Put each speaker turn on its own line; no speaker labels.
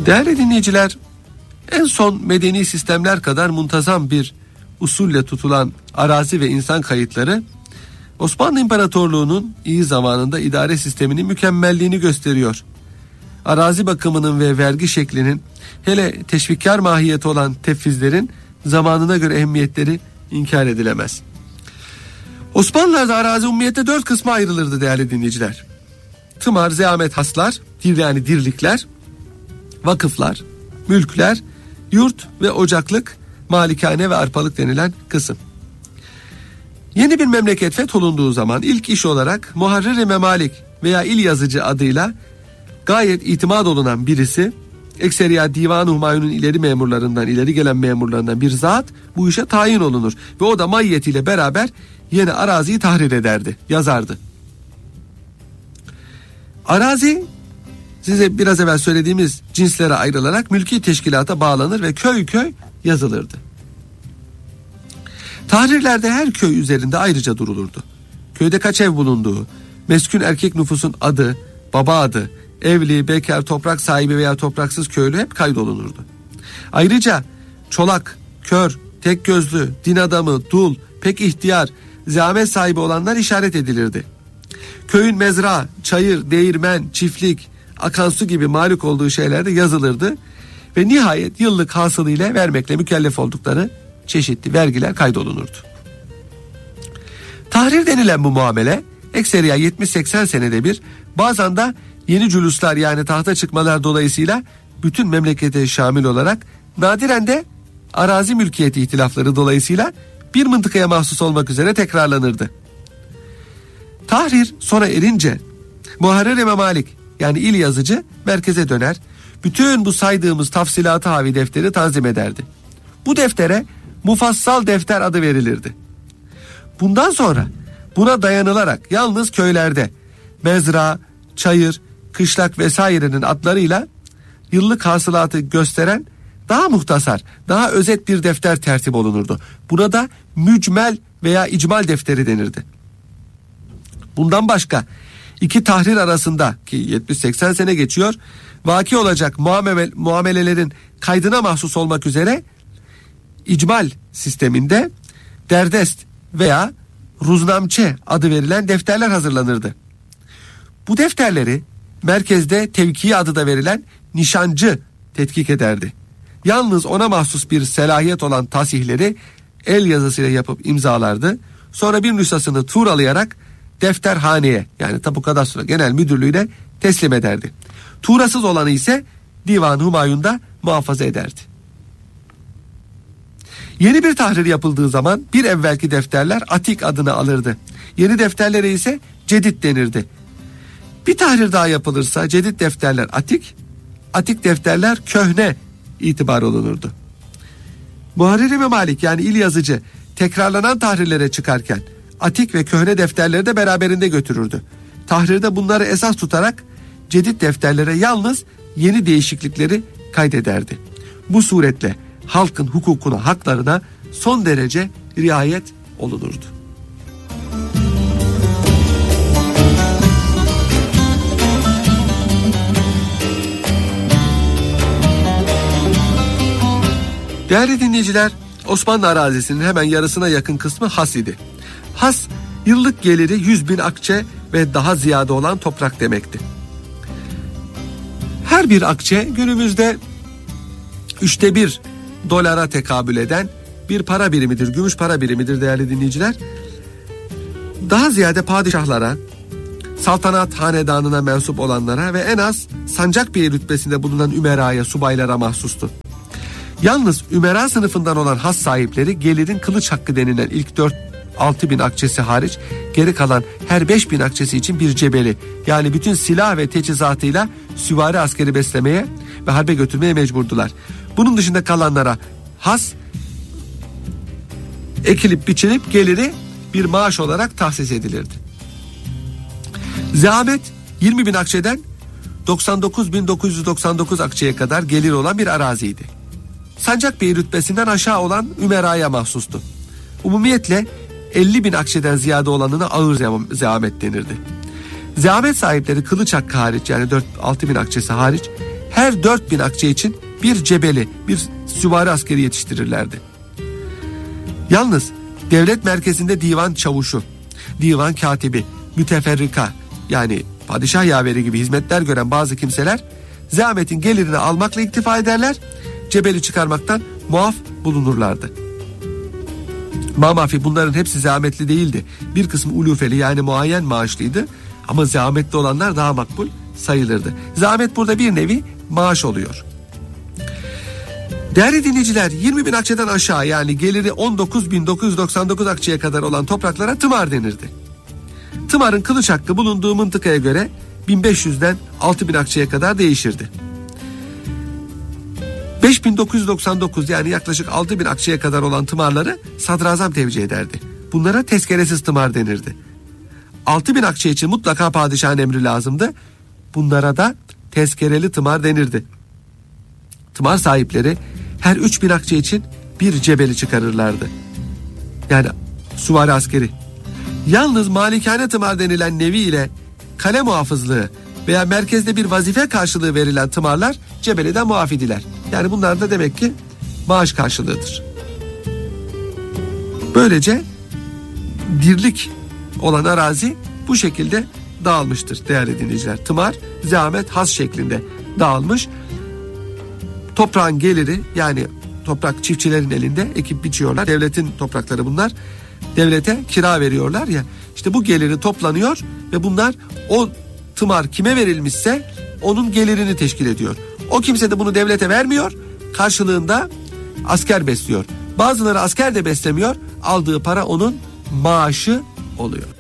Değerli dinleyiciler, en son medeni sistemler kadar muntazam bir usulle tutulan arazi ve insan kayıtları Osmanlı İmparatorluğu'nun iyi zamanında idare sisteminin mükemmelliğini gösteriyor. Arazi bakımının ve vergi şeklinin, hele teşvikkar mahiyeti olan tefvizlerin zamanına göre ehemmiyetleri inkar edilemez. Osmanlılar'da arazi umumiyette 4 kısma ayrılırdı değerli dinleyiciler. Tımar, zeamet haslar, yani dirlikler, vakıflar, mülkler, yurt ve ocaklık, malikane ve arpalık denilen kısım. Yeni bir memleket fetholunduğu zaman ilk iş olarak muharrir-i memalik veya il yazıcı adıyla gayet itimat olunan birisi, ekseriya Divan-ı Humayun'un ileri gelen memurlarından bir zat bu işe tayin olunur ve o da maiyetiyle beraber yeni araziyi tahrir ederdi, yazardı. Arazi size biraz evvel söylediğimiz cinslere ayrılarak mülki teşkilata bağlanır ve köy köy yazılırdı. Tahrirlerde her köy üzerinde ayrıca durulurdu. Köyde kaç ev bulunduğu, meskun erkek nüfusun adı, baba adı, evli, bekar, toprak sahibi veya topraksız köylü hep kaydolunurdu. Ayrıca çolak, kör, tek gözlü, din adamı, dul, pek ihtiyar, zahmet sahibi olanlar işaret edilirdi. Köyün mezra, çayır, değirmen, çiftlik, akan su gibi malik olduğu şeyler de yazılırdı ve nihayet yıllık hasılıyla vermekle mükellef oldukları çeşitli vergiler kaydolunurdu. Tahrir denilen bu muamele ekseriya 70-80 senede bir, bazen de yeni cüluslar yani tahta çıkmalar dolayısıyla bütün memlekete şamil olarak, nadiren de arazi mülkiyeti ihtilafları dolayısıyla bir mıntıkaya mahsus olmak üzere tekrarlanırdı. Tahrir sona erince muharrir-i memalik yani il yazıcı merkeze döner, bütün bu saydığımız tafsilatı havi defteri tanzim ederdi. Bu deftere mufassal defter adı verilirdi. Bundan sonra buna dayanılarak yalnız köylerde mezra, çayır, kışlak vesairenin adlarıyla yıllık hasılatı gösteren daha muhtasar, daha özet bir defter tertip olunurdu. Buna da mücmel veya icmal defteri denirdi. Bundan başka iki tahrir arasında ki 70-80 sene geçiyor, vaki olacak muamelelerin kaydına mahsus olmak üzere icmal sisteminde derdest veya ruznamçe adı verilen defterler hazırlanırdı. Bu defterleri merkezde tevkiye adı da verilen nişancı tetkik ederdi. Yalnız ona mahsus bir selahiyet olan tasihleri el yazısıyla yapıp imzalardı. Sonra bir nüshasını tuğralayarak defterhaneye yani Tapu Kadastro Genel Müdürlüğü'ne teslim ederdi. Tuğrasız olanı ise Divan-ı Humayun'da muhafaza ederdi. Yeni bir tahrir yapıldığı zaman bir evvelki defterler atik adını alırdı. Yeni defterlere ise cedid denirdi. Bir tahrir daha yapılırsa cedid defterler atik, atik defterler köhne itibar olunurdu. Muharrir-i memalik yani il yazıcı tekrarlanan tahrirlere çıkarken atik ve köhne defterleri de beraberinde götürürdü. Tahrirde bunları esas tutarak cedid defterlere yalnız yeni değişiklikleri kaydederdi. Bu suretle halkın hukukuna, haklarına son derece riayet olunurdu. Değerli dinleyiciler, Osmanlı arazisinin hemen yarısına yakın kısmı has idi. Has, yıllık geliri 100.000 akçe ve daha ziyade olan toprak demekti. Her bir akçe günümüzde 1/3 dolara tekabül eden bir para birimidir, gümüş para birimidir değerli dinleyiciler. Daha ziyade padişahlara, saltanat hanedanına mensup olanlara ve en az sancak bey rütbesinde bulunan ümeraya, subaylara mahsustu. Yalnız ümera sınıfından olan has sahipleri gelirin kılıç hakkı denilen ilk 4-6 bin akçesi hariç geri kalan her 5 bin akçesi için bir cebeli yani bütün silah ve teçhizatıyla süvari askeri beslemeye ve harbe götürmeye mecburdular. Bunun dışında kalanlara has ekilip biçilip geliri bir maaş olarak tahsis edilirdi. Zahmet 20.000 akçeden 99.999 akçeye kadar gelir olan bir araziydi. Sancak Bey rütbesinden aşağı olan ümeraya mahsustu. Umumiyetle 50.000 akçeden ziyade olanına ağır zahmet denirdi. Zahmet sahipleri kılıç hakkı hariç yani 4-6 bin akçesi hariç her 4000 akçe için bir cebeli, bir süvari askeri yetiştirirlerdi. Yalnız devlet merkezinde divan çavuşu, divan katibi, müteferrika yani padişah yaveri gibi hizmetler gören bazı kimseler zahmetin gelirini almakla iktifa ederler, cebeli çıkarmaktan muaf bulunurlardı. Mamafi bunların hepsi zahmetli değildi. Bir kısmı ulufeli yani muayyen maaşlıydı ama zahmetli olanlar daha makbul sayılırdı. Zahmet burada bir nevi maaş oluyor. Değerli dinleyiciler, 20.000 akçeden aşağı yani geliri 19.999 akçeye kadar olan topraklara tımar denirdi. Tımarın kılıç hakkı bulunduğu mıntıkaya göre 1500'den 6.000 akçeye kadar değişirdi. 5.999 yani yaklaşık 6.000 akçeye kadar olan tımarları sadrazam tevcih ederdi. Bunlara tezkeresiz tımar denirdi. 6.000 akçe için mutlaka padişahın emri lazımdı. Bunlara da tezkereli tımar denirdi. Tımar sahipleri her 3.000 akçe için bir cebeli çıkarırlardı. Yani süvari askeri. Yalnız malikane tımar denilen nevi ile kale muhafızlığı veya merkezde bir vazife karşılığı verilen tımarlar cebeliden muaf idiler. Yani bunlar da demek ki maaş karşılığıdır. Böylece dirlik olan arazi bu şekilde dağılmıştır değerli dinleyiciler. Tımar, zahmet, has şeklinde dağılmış. Toprağın geliri yani toprak çiftçilerin elinde ekip biçiyorlar. Devletin toprakları bunlar. Devlete kira veriyorlar ya. İşte bu geliri toplanıyor ve bunlar o tımar kime verilmişse onun gelirini teşkil ediyor. O kimse de bunu devlete vermiyor. Karşılığında asker besliyor. Bazıları asker de beslemiyor. Aldığı para onun maaşı oluyor.